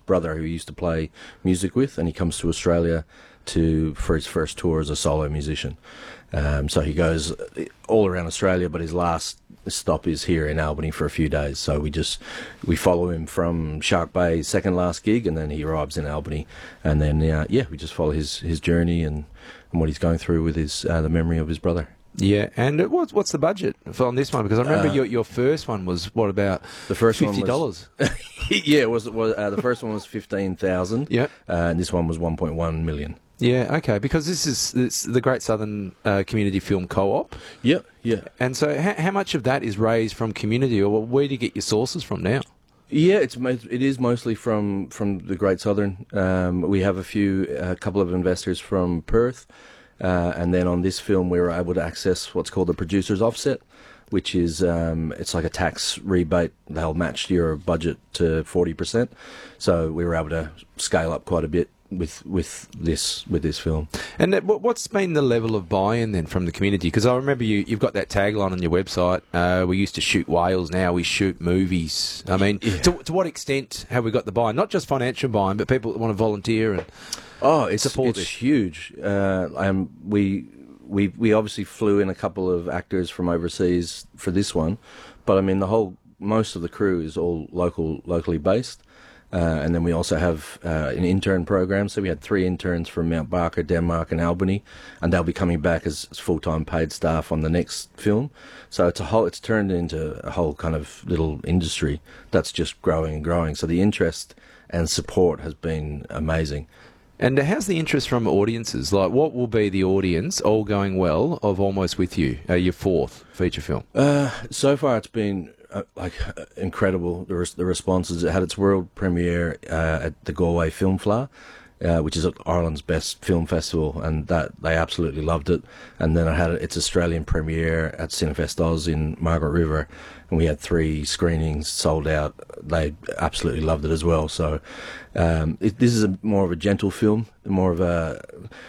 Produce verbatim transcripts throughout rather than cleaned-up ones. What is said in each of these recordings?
brother who he used to play music with, and he comes to Australia to for his first tour as a solo musician. Um, so he goes all around Australia, but his last stop is here in Albany for a few days. So we just we follow him from Shark Bay's second last gig, and then he arrives in Albany, and then uh, yeah, we just follow his his journey and, and what he's going through with his uh, the memory of his brother. Yeah, and what's what's the budget for on this one? Because I remember uh, your your first one was what about the first fifty dollars? Yeah, it was, was uh, the first one was fifteen thousand. Yeah, uh, and this one was one point one million. Yeah, okay, because this is it's the Great Southern uh, Community Film Co-op. Yeah, yeah. And so, how, how much of that is raised from community, or where do you get your sources from now? Yeah, it's it is mostly from from the Great Southern. Um, we have a few, a couple of investors from Perth. Uh, and then on this film, we were able to access what's called the producer's offset, which is um, it's like a tax rebate. They'll match your budget to forty percent. So we were able to scale up quite a bit with with this with this film. And that, what's been the level of buy-in then from the community? Because I remember you, you've got that tagline on your website. Uh, we used to shoot whales, now we shoot movies. I mean, yeah. to, to what extent have we got the buy-in? Not just financial buy-in, but people that want to volunteer and oh, it's support it's this. huge. Uh, um, we we we obviously flew in a couple of actors from overseas for this one, but I mean the whole most of the crew is all local locally based. Uh, and then we also have uh, an intern program. So we had three interns from Mount Barker, Denmark, and Albany, and they'll be coming back as, as full-time paid staff on the next film. So it's a whole. It's turned into a whole kind of little industry that's just growing and growing. So the interest and support has been amazing. And how's the interest from audiences? Like, what will be the audience, all going well, of Almost With You, uh, your fourth feature film? Uh, so far, it's been uh, like uh, incredible. The, res- the responses. It had its world premiere uh, at the Galway Film Fleadh, uh, which is Ireland's best film festival, and that they absolutely loved it. And then it had its Australian premiere at Cinefest Oz in Margaret River, and we had three screenings sold out. They absolutely loved it as well. So um, it, this is a, more of a gentle film, more of a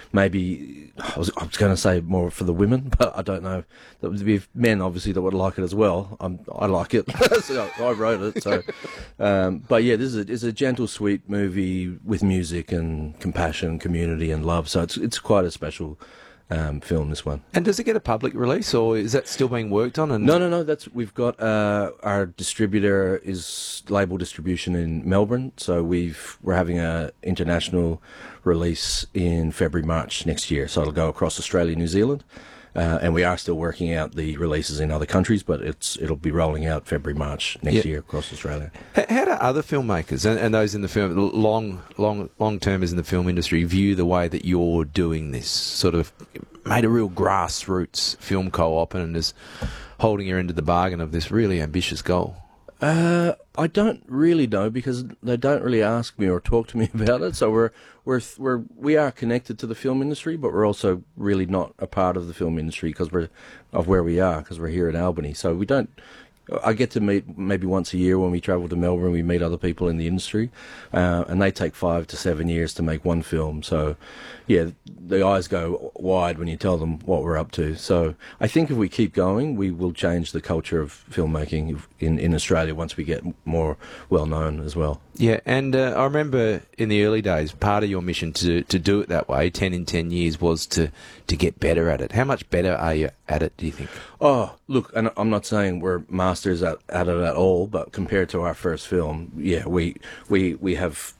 maybe I was, I was going to say more for the women, but I don't know. There would be men obviously that would like it as well. I'm, I like it, so I wrote it. So, um, but yeah, this is a, it's a gentle, sweet movie with music and compassion, community, and love. So it's it's quite a special Um, film, this one. And does it get a public release, or is that still being worked on? And no, no, no. That's we've got uh, our distributor is Label Distribution in Melbourne, so we've we're having a international release in February, March next year. So it'll go across Australia, New Zealand, uh, and we are still working out the releases in other countries, but it's it'll be rolling out February, March next yep. year across Australia. How, how do other filmmakers and, and those in the film long, long, long termers in the film industry view the way that you're doing this? Sort of made a real grassroots film co-op and is holding your end of the bargain of this really ambitious goal. Uh, I don't really know because they don't really ask me or talk to me about it. So we're we're we're we are connected to the film industry, but we're also really not a part of the film industry because we're of where we are because we're here in Albany. So we don't. I get to meet maybe once a year when we travel to Melbourne. We meet other people in the industry, uh, and they take five to seven years to make one film. So, yeah, the eyes go wide when you tell them what we're up to. So I think if we keep going, we will change the culture of filmmaking in, in Australia once we get more well known as well. Yeah, and uh, I remember in the early days, part of your mission to to do it that way, ten in ten years, was to, to get better at it. How much better are you at it, do you think? Oh, look, and I'm not saying we're masters at, at it at all, but compared to our first film, yeah, we we we have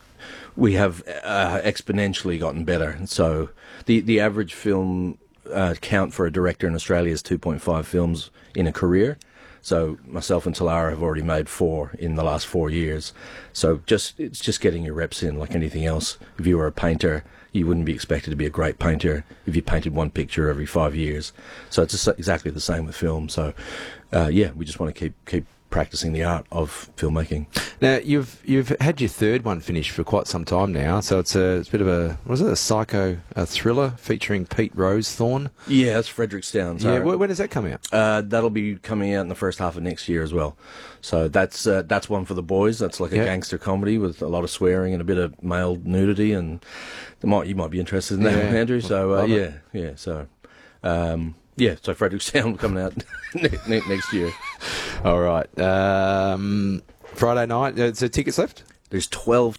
we have uh, exponentially gotten better. So the the average film uh, count for a director in Australia is two point five films in a career. So myself and Talara have already made four in the last four years. So just it's just getting your reps in like anything else. If you were a painter, you wouldn't be expected to be a great painter if you painted one picture every five years. So it's just exactly the same with film. So, uh, yeah, we just want to keep keep practicing the art of filmmaking. Now, you've you've had your third one finished for quite some time now, so it's a, it's a bit of a, what was it, a psycho a thriller featuring Pete Rosethorn? Yeah, that's Frederickstown. Yeah, when, when does that come out? Uh, that'll be coming out in the first half of next year as well. So that's uh, that's one for the boys. That's like a yep. gangster gangster comedy with a lot of swearing and a bit of male nudity, and might, you might be interested in that, yeah. Andrew. So, uh, Love yeah, it. yeah, so... Um, Yeah, so Frederickstown coming out next year. All right. Um, Friday night, uh, so tickets left? There's twelve